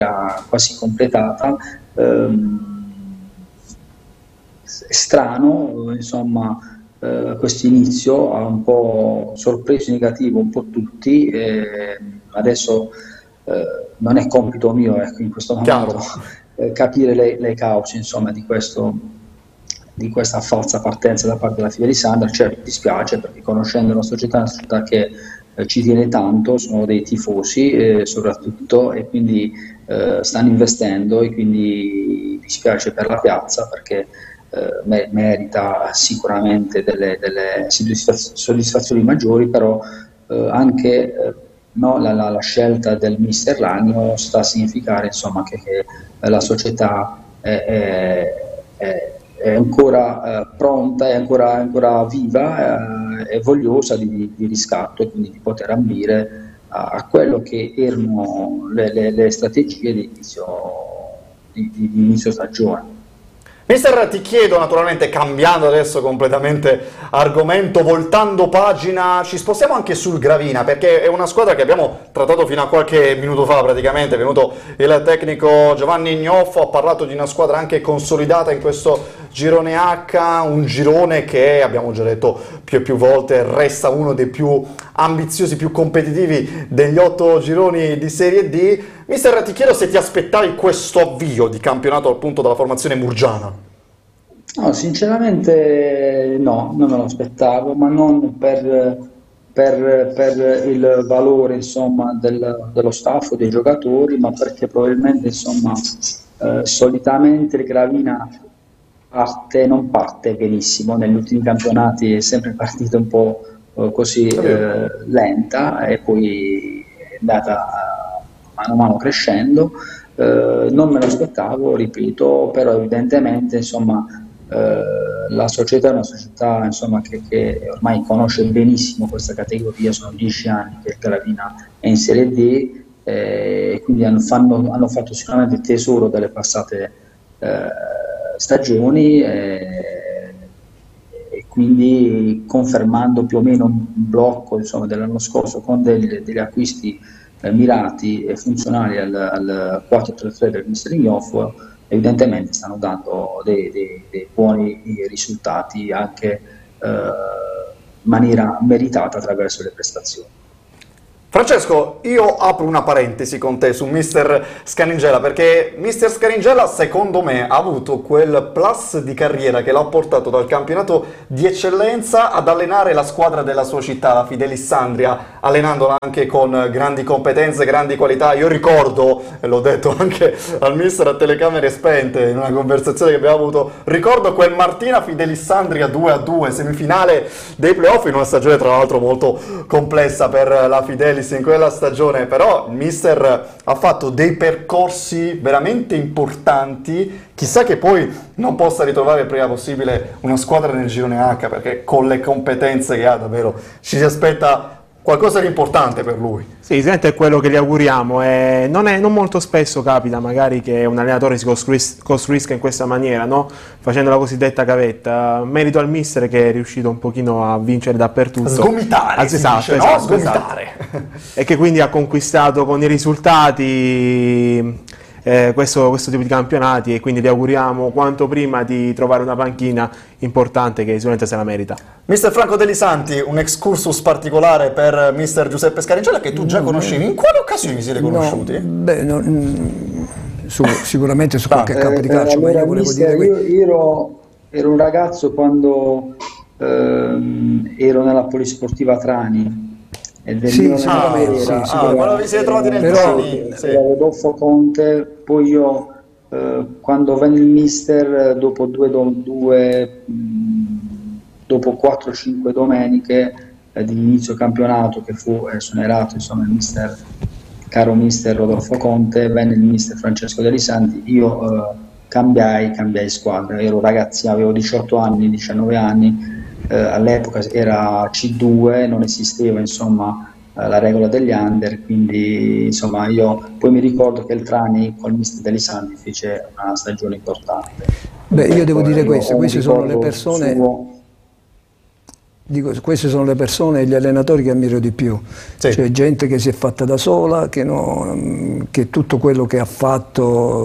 quasi completata. È strano, insomma, questo inizio ha un po' sorpreso in negativo un po' tutti. Adesso non è compito mio, ecco, in questo momento capire le cause, insomma, di questa falsa partenza da parte della Fidelisandra. Certo, dispiace, perché conoscendo la società, è una società che ci tiene tanto, sono dei tifosi soprattutto, e quindi stanno investendo, e quindi dispiace per la piazza, perché merita sicuramente delle soddisfazioni maggiori, però anche no, la scelta del mister Ragno sta a significare, insomma, che la società è ancora pronta, è ancora viva e vogliosa di riscatto, e quindi di poter ambire a quello che erano le strategie di inizio stagione. Mister, ti chiedo, naturalmente, cambiando adesso completamente argomento, voltando pagina, ci spostiamo anche sul Gravina, perché è una squadra che abbiamo trattato fino a qualche minuto fa, praticamente. È venuto il tecnico Giovanni Gnoffo, ha parlato di una squadra anche consolidata in questo girone H, un girone che, abbiamo già detto più e più volte, resta uno dei più ambiziosi, più competitivi degli 8 gironi di Serie D. Mister, ti chiedo se ti aspettavi questo avvio di campionato appunto dalla formazione murgiana. No, sinceramente no, non me lo aspettavo, ma non per il valore, insomma, dello staff, dei giocatori, ma perché probabilmente, insomma, solitamente il Gravina non parte benissimo. Negli ultimi campionati è sempre partita un po' così lenta, e poi è andata mano a mano crescendo. Non me lo aspettavo, ripeto, però evidentemente, insomma, la società è una società, insomma, che ormai conosce benissimo questa categoria. Sono 10 anni che il Gravina è in Serie D, e quindi hanno fatto sicuramente tesoro delle passate stagioni, e quindi confermando più o meno un blocco, insomma, dell'anno scorso, con degli acquisti mirati e funzionali al 4-3-3 del mister Ignoffo. Evidentemente stanno dando dei buoni risultati, anche in maniera meritata attraverso le prestazioni. Francesco, io apro una parentesi con te su Mister Scaningella, perché Mister Scaningella, secondo me, ha avuto quel plus di carriera che l'ha portato dal campionato di eccellenza ad allenare la squadra della sua città, la Fidelissandria, allenandola anche con grandi competenze, grandi qualità. Io ricordo, e l'ho detto anche al Mister a telecamere spente in una conversazione che abbiamo avuto, ricordo quel Martina Fidelissandria 2-2, semifinale dei playoff, in una stagione tra l'altro molto complessa per la Fidelis in quella stagione. Però il mister ha fatto dei percorsi veramente importanti. Chissà che poi non possa ritrovare il prima possibile una squadra nel girone H, perché con le competenze che ha davvero ci si aspetta qualcosa di importante per lui. Sì, sicuramente è quello che gli auguriamo. Non molto spesso capita magari che un allenatore si costruisca in questa maniera, no? Facendo la cosiddetta gavetta. Merito al mister che è riuscito un pochino a vincere dappertutto. Sgomitare, esatto. Sgomitare. E che quindi ha conquistato con i risultati questo tipo di campionati, e quindi gli auguriamo quanto prima di trovare una panchina importante che sicuramente se la merita. Mister Franco Delisanti, un excursus particolare per mister Giuseppe Scarigella, che tu già conoscevi. In quale occasione vi siete conosciuti? Sicuramente su qualche campo di calcio, ma io volevo dire io ero un ragazzo quando ero nella Polisportiva Trani. Quando vi siete trovati nel Trani, Rodolfo Conte. Poi io, quando venne il mister, dopo 4-5 domeniche di inizio campionato, che fu esonerato, insomma, il caro mister Rodolfo Conte, venne il mister Francesco Delisanti. Io cambiai squadra. Ero ragazzino, avevo 18 anni, 19 anni. All'epoca era C2, non esisteva, insomma, la regola degli under, quindi, insomma, io poi mi ricordo che il Trani col mister Delisanti fece una stagione importante. Io devo dire queste sono le persone Dico, queste sono le persone e gli allenatori che ammiro di più, Sì. cioè gente che si è fatta da sola, che tutto quello che ha fatto